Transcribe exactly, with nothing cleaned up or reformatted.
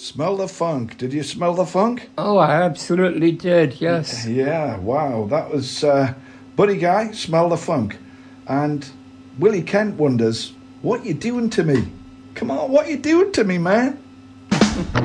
Smell the funk. Did you smell the funk? Oh, I absolutely did, yes. Yeah, wow. That was uh, Buddy Guy, Smell the Funk. And Willie Kent wonders, what you doing to me? Come on, what you doing to me, man?